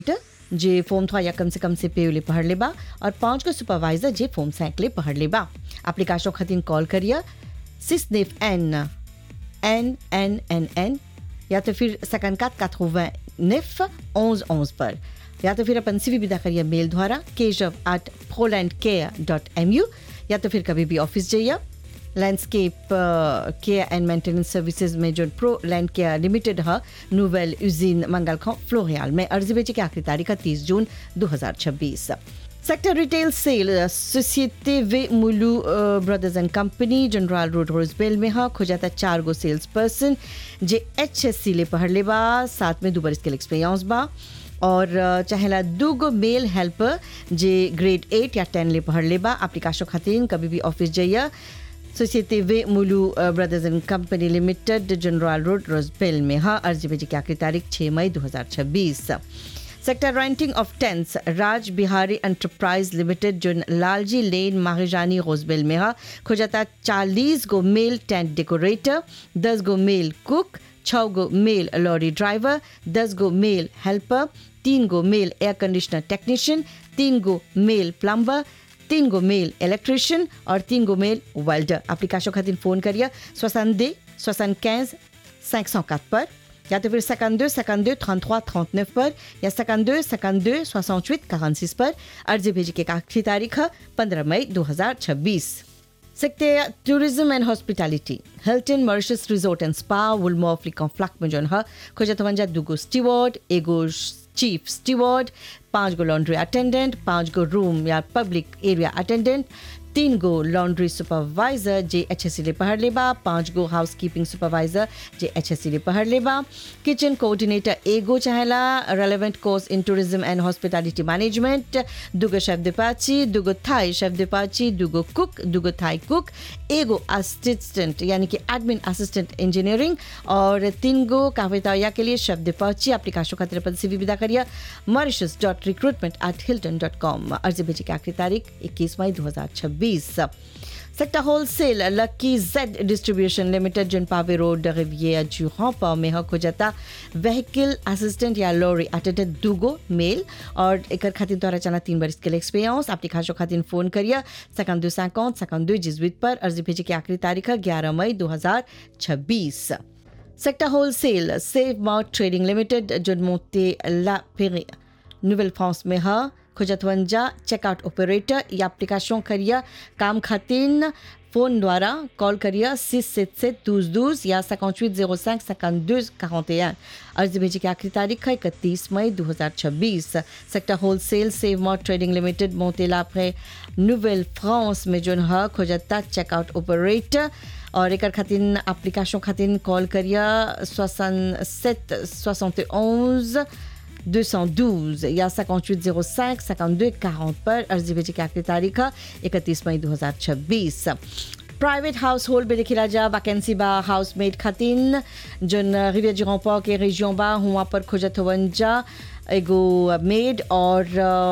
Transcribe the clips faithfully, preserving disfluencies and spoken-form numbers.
जे फॉर्म थ्वा या कम से कम से पेले पढ़ लेबा और पांच को सुपरवाइजर जे फॉर्म सैंकले पढ़ लेबा। एप्लीकेशन खातिर कॉल करिए six नेफ N N N N N या तो फिर सेकंड कात काठोवा नेफ onze onze पर, या तो फिर अपन सीवी विदा करिए मेल द्वारा Keshav at प्रोलैंड care dot M you, या तो फिर कभी भी ऑफिस जाइए। Landscape care and maintenance services में जो प्रो लैंड केयर लिमिटेड है नोवेल यूजिन मंगल खां फ्लोरियाल में अर्जी बेचे की आखिरी तारीख है तीस जून दो हज़ार छब्बीस। Sector retail sale society way मुलू brothers and company general road रोजबेल में है खोजाता चार गो सेल्स पर्सन जे एच एस सी ले पढ़ ले बा, साथ में दो बरिस के एक्सपीरियंस बा और चाहेला दो गो मेल हेल्पर जे ग्रेड एट या टेन ले पढ़ ले बा। एप्लीकेशन खातिर कभी भी ऑफिस जाइए। Society way मुलू brothers and company limited general road रोजबेल में है अर्जी भेजी की आखिरी तारीख छः मई दो हज़ार छब्बीस। Sector renting of tents Raj Bihari enterprise limited जो लालजी लेन महारानी रोजबेल में है खोजाता चालीस गो मेल टेंट डेकोरेटर, दस गो मेल कुक, छः गो मेल लॉरी ड्राइवर, दस गो मेल हेल्पर, तीन गो मेल एयर कंडीशनर टेक्नीशियन, तीन गो मेल प्लम्बर, तीन गो मेल इलेक्ट्रिशियन और तीन गो मेल वेल्डर। एप्लीकेशन खातिर फ़ोन करिए सोixante-deux soixante-quinze cinq cent quatre पर, या तो फिर cinquante-deux cinquante-deux trente-trois trente-neuf पर या cinquante-deux cinquante-deux soixante-huit quarante-six पर। अर्जी भेजी की आखिरी तारीख है पंद्रह मई दो हज़ार छब्बीस। Sector tourism and hospitality Hilton Mauritius resort and spa वुलमॉर्फ कॉन्फ्लैक्ट में जोन है खोजतवंजा दुगो स्टीवर्ड, एगो चीफ स्टीवर्ड, पाँच गो लॉन्ड्री अटेंडेंट, पाँच गो रूम या पब्लिक एरिया अटेंडेंट, तीन गो लॉन्ड्री सुपरवाइजर जे एच एस सी ले पढ़ लेबा, पाँच गो हाउस कीपिंग सुपरवाइजर जे एच एस सी ले पढ़ लेबा। किचन कोऑर्डिनेटर एगो चाहेला relevant course in tourism and hospitality management, दुगो शेफ दे पाची, दुगो थाई शेफ दे पाची, दुगो कुक, दुगो थाई कुक, एगो असिस्टेंट यानी कि एडमिन असिस्टेंट इंजीनियरिंग और तीन गो काफेटेरिया के लिए शेफ दे पाची। एप्लीकेशन खातिर अपन सीवी विदा करिए Mauritius dot recruitment at Hilton dot com. अर्जी भेजी की आखिरी तारीख इक्कीस मई दो हज़ार छब्बीस। सेक्टर होलसेल लकी जेड डिस्ट्रीब्यूशन लिमिटेड जन पावे रोड रिवियर जुहां पर में हो जाता व्हीकल असिस्टेंट या लॉरी अटेंडेंट दुगो मेल और एक खातिर तोरा चला तीन बरिस के एक्सपीरियंस। एप्लीकेशन खातिर फोन करिए cinquante-deux cinquante cinquante-deux dix-huit पर। अर्जी भेजी की आखिरी तारीख है ग्यारह मई दो हज़ार छब्बीस। सेक्टर होलसेल सेव मार्ट ट्रेडिंग लिमिटेड जन मोते ला पेरी नोवेल फ्रांस में है खोजतवंजा चेकआउट ऑपरेटर या एप्लीकेशन करिए काम खातिर फ़ोन द्वारा कॉल करिए six sept sept douze douze या cinquante-huit zéro cinq cinquante-deux quarante et un। अर्जी भेजी की आखिरी तारीख है इकतीस मई दो हज़ार छब्बीस। सेक्टर होलसेल सेव मार्ट ट्रेडिंग लिमिटेड मोतेला प्रे नोवेल फ्रांस में जो है खोजता चेकआउट ऑपरेटर और एक खातिर एप्लीकेशन खातिर कॉल करिए soixante-sept soixante et onze deux cent douze या cinquante-huit zéro cinq cinquante-deux quarante पर। अर्जी भेजी की आखिरी तारीख है इकतीस मई दो हज़ार छब्बीस। प्राइवेट हाउस होल्ड में देखी राजा वैकेंसी बा हाउस मेड खातिन जन रिवियर du Rempart के रेजियों बा हुआ पर खोजत वंजा एगो मेड और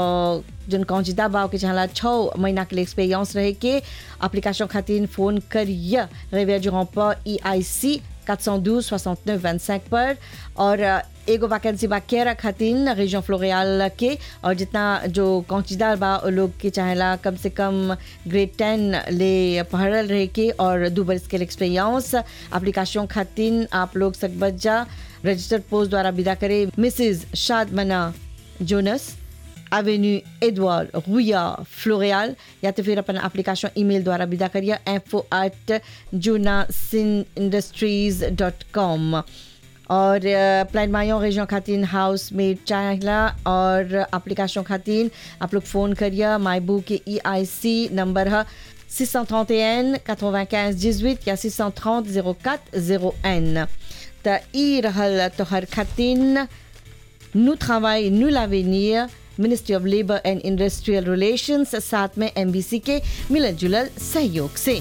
जन कौजिदा बा के चाहला छः महीना के लिए एक्सपीरियंस रहे के। एप्लीकेशन खातिर फ़ोन करिए रिवियर du Rempart ई आई सी quatre cent douze soixante-neuf vingt-cinq पर और एगो वैकेंसी बा केरा खातिर रीजन फ्लोरियाल के और जितना जो कौचिदार बा लोग के चाहेला कम से कम ग्रेड टेन ले पढ़ल रहे के और दो बरस के एक्सपीरियंस। एप्लीकेशन खातिर आप लोग सकबजा रजिस्टर्ड पोस्ट द्वारा विदा करे मिसेस शादमना जोनस एवेन्यू एडवर्ड रुया फ्लोरियाल या तो फिर अपन एप्लीकेशन ईमेल द्वारा विदा करिए info at jonasin industries dot com और प्लान मायों रेजियों खातिर हाउस मेड चाहला और एप्लीकेशन खातिर आप लोग फ़ोन करिए मायबू के ई आई सी नंबर है six cent trente et un quatre-vingt-quinze dix-huit या six cent trente zéro quatre zéro un। तो ई रहल तोहर खातिर nous travail nous l'avenir ministry of labour and industrial relations साथ में एमबीसी के मिलन जुलल सहयोग से।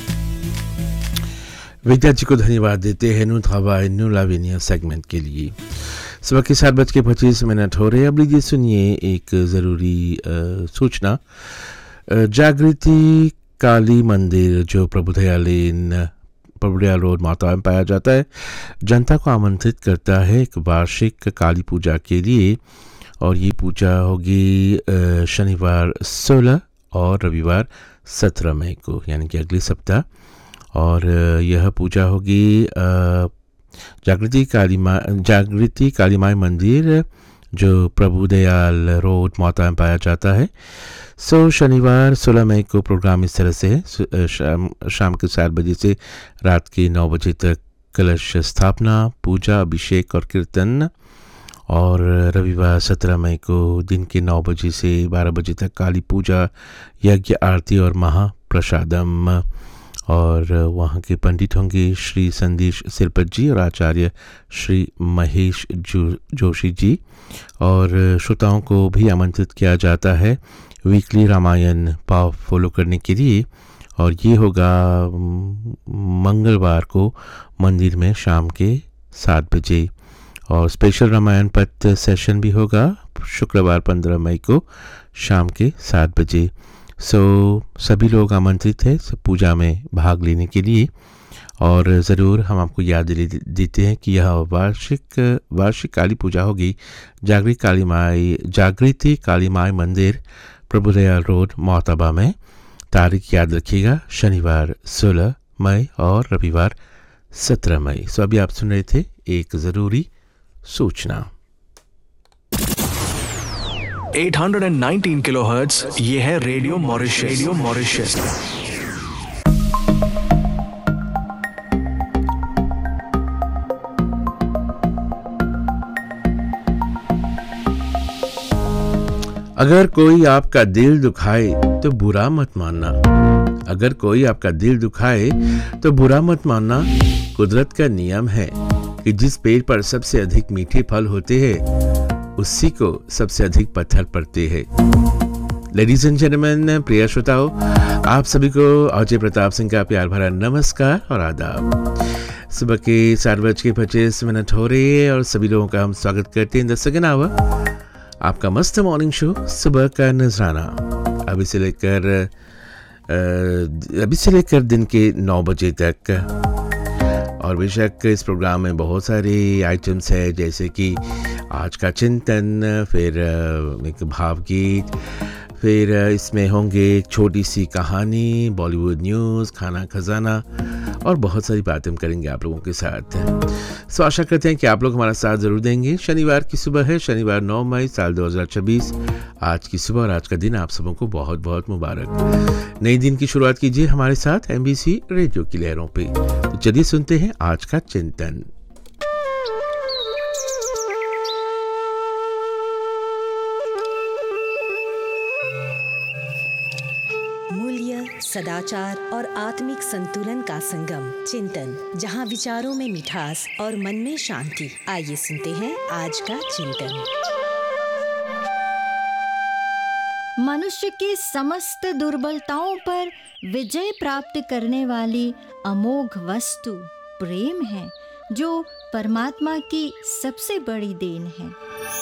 विद्या जी को धन्यवाद देते हैं नु travail nous l'avenir सेगमेंट के लिए। सुबह के सात बज के पच्चीस मिनट हो रहे। अब लीजिए सुनिए एक ज़रूरी सूचना। जागृति काली मंदिर जो प्रभुदया लेन प्रभुदया रोड माता में पाया जाता है जनता को आमंत्रित करता है एक वार्षिक काली पूजा के लिए और ये पूजा होगी अ, शनिवार सोलह और रविवार सत्रह मई को, यानी कि अगले सप्ताह। और अ, यह पूजा होगी अ, जागृति काली माँ जागृति काली माई मंदिर जो प्रभु दयाल रोड मोता में पाया जाता है। सो शनिवार सोलह मई को प्रोग्राम इस तरह से है। सु- अ, शाम शाम के सात बजे से रात के नौ बजे तक कलश स्थापना, पूजा, अभिषेक और कीर्तन। और रविवार सत्रह मई को दिन के नौ बजे से बारह बजे तक काली पूजा, यज्ञ, आरती और महाप्रसादम। और वहाँ के पंडित होंगे श्री संदेश सिरपत जी और आचार्य श्री महेश जो, जोशी जी। और श्रोताओं को भी आमंत्रित किया जाता है वीकली रामायण पाव फॉलो करने के लिए। और ये होगा म, मंगलवार को मंदिर में शाम के सात बजे। और स्पेशल रामायण पथ सेशन भी होगा शुक्रवार पंद्रह मई को शाम के सात बजे। सो सभी लोग आमंत्रित हैं सब पूजा में भाग लेने के लिए। और ज़रूर हम आपको याद दिला देते हैं कि यह वार्षिक वार्षिक काली पूजा होगी जागृति काली माई जागृति काली माई मंदिर प्रभुदयाल रोड मोहताबा में। तारीख याद रखिएगा, शनिवार सोलह मई और रविवार सत्रह मई। सो अभी आप सुन रहे थे एक ज़रूरी सूचना। आठ सौ उन्नीस किलोहर्ट्ज़, ये है रेडियो मॉरिशस। Radio Mauritius. अगर कोई आपका दिल दुखाए तो बुरा मत मानना। अगर कोई आपका दिल दुखाए तो बुरा मत मानना। कुदरत का नियम है कि जिस पेड़ पर सबसे अधिक मीठे फल होते हैं उसी को सबसे अधिक पत्थर पड़ते हैं। लेडीज एंड जेंटलमैन, प्रिय श्रोताओ, आप सभी को अजय प्रताप सिंह का प्यार भरा नमस्कार और आदाब। सुबह के सात बज के पच्चीस मिनट हो रहे हैं और सभी लोगों का हम स्वागत करते हैं द सेकंड आवर आपका मस्त मॉर्निंग शो सुबह का नजराना। अभी से लेकर अभी से लेकर दिन के नौ बजे तक। और बेशक इस प्रोग्राम में बहुत सारे आइटम्स है, जैसे कि आज का चिंतन, फिर एक भावगीत, फिर इसमें होंगे एक छोटी सी कहानी, बॉलीवुड न्यूज़, खाना खजाना और बहुत सारी बातें हम करेंगे आप लोगों के साथ। सो आशा करते हैं कि आप लोग हमारा साथ ज़रूर देंगे। शनिवार की सुबह है, शनिवार नौ मई साल दो हज़ार छब्बीस। आज की सुबह और आज का दिन आप सबों को बहुत बहुत मुबारक। नई दिन की शुरुआत कीजिए हमारे साथ एमबीसी रेडियो की लहरों पे। तो चलिए सुनते हैं आज का चिंतन। सदाचार और आत्मिक संतुलन का संगम, चिंतन, जहां विचारों में मिठास और मन में शांति। आइए सुनते हैं आज का चिंतन। मनुष्य की समस्त दुर्बलताओं पर विजय प्राप्त करने वाली अमोघ वस्तु प्रेम है, जो परमात्मा की सबसे बड़ी देन है।